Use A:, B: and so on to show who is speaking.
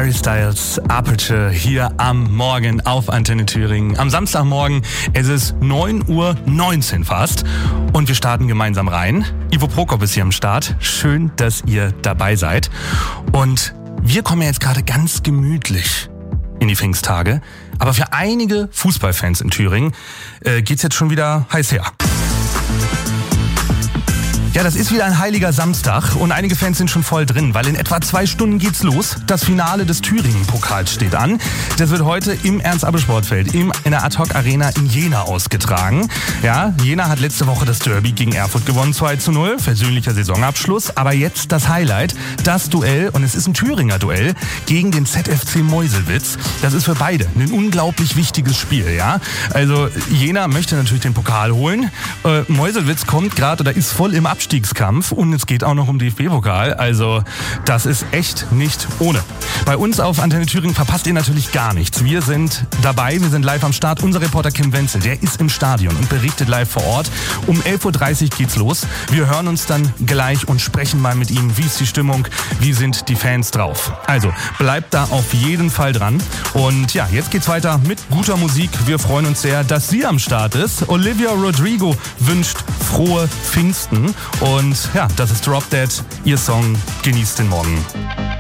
A: Harry Styles, Aperture hier am Morgen auf Antenne Thüringen. Am Samstagmorgen, es ist 9:19 Uhr fast und wir starten gemeinsam rein. Ivo Prokop ist hier am Start. Schön, dass ihr dabei seid. Und wir kommen jetzt gerade ganz gemütlich in die Pfingsttage. Aber für einige Fußballfans in Thüringen geht's jetzt schon wieder heiß her. Ja, das ist wieder ein heiliger Samstag und einige Fans sind schon voll drin, weil in etwa 2 Stunden geht's los. Das Finale des Thüringen-Pokals steht an. Das wird heute im Ernst-Abbe-Sportfeld in der Ad-Hoc-Arena in Jena ausgetragen. Ja, Jena hat letzte Woche das Derby gegen Erfurt gewonnen, 2:0, versöhnlicher Saisonabschluss. Aber jetzt das Highlight, das Duell, und es ist ein Thüringer Duell, gegen den ZFC Meuselwitz. Das ist für beide ein unglaublich wichtiges Spiel, ja. Also Jena möchte natürlich den Pokal holen. Meuselwitz kommt gerade oder ist voll im Abstiegskampf und es geht auch noch um DFB-Pokal. Also das ist echt nicht ohne. Bei uns auf Antenne Thüringen verpasst ihr natürlich gar nichts. Wir sind dabei, wir sind live am Start. Unser Reporter Kim Wenzel, der ist im Stadion und berichtet live vor Ort. Um 11:30 Uhr geht's los. Wir hören uns dann gleich und sprechen mal mit ihm. Wie ist die Stimmung? Wie sind die Fans drauf? Also bleibt da auf jeden Fall dran. Und ja, jetzt geht's weiter mit guter Musik. Wir freuen uns sehr, dass sie am Start ist. Olivia Rodrigo wünscht frohe Pfingsten. Und ja, das ist Drop Dead, ihr Song. Genießt den Morgen.